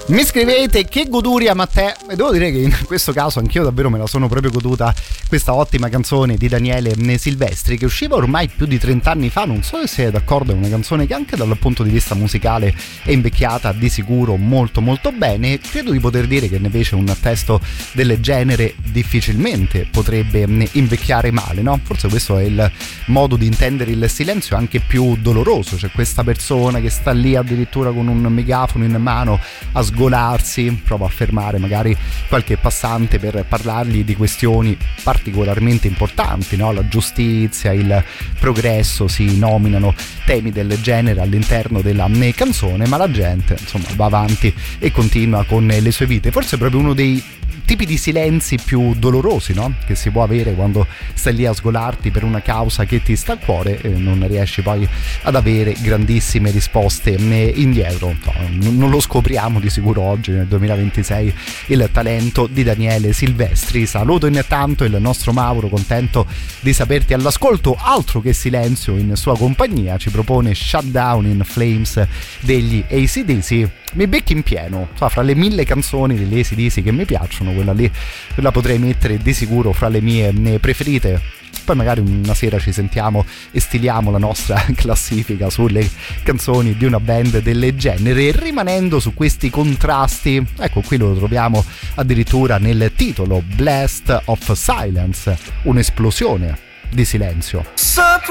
Mi scrivete che goduria Matteo, e devo dire che in questo caso anch'io davvero me la sono proprio goduta, questa ottima canzone di Daniele Silvestri che usciva ormai più di 30 anni fa. Non so se siete d'accordo, è una canzone che anche dal punto di vista musicale è invecchiata di sicuro molto molto bene. Credo di poter dire che invece un testo del genere difficilmente potrebbe invecchiare male, no? Forse questo è il modo di intendere il silenzio anche più doloroso. C'è questa persona che sta lì addirittura con un megafono in mano a sgolarsi, prova a fermare magari qualche passante per parlargli di questioni particolarmente importanti, no? La giustizia, il progresso, si nominano temi del genere all'interno della canzone, ma la gente insomma va avanti e continua con le sue vite. Forse è proprio uno dei tipi di silenzi più dolorosi, no? Che si può avere quando stai lì a sgolarti per una causa che ti sta a cuore e non riesci poi ad avere grandissime risposte indietro. Non lo scopriamo di sicuro oggi nel 2026 il talento di Daniele Silvestri. Saluto intanto il nostro Mauro, contento di saperti all'ascolto. Altro che silenzio in sua compagnia, ci propone Shutdown in Flames degli AC/DC. Mi becchi in pieno, fra le 1000 canzoni degli AC/DC che mi piacciono, quella lì la potrei mettere di sicuro fra le mie preferite. Poi magari una sera ci sentiamo e stiliamo la nostra classifica sulle canzoni di una band del genere, rimanendo su questi contrasti. Ecco, qui lo troviamo addirittura nel titolo, Blast of Silence, un'esplosione di silenzio.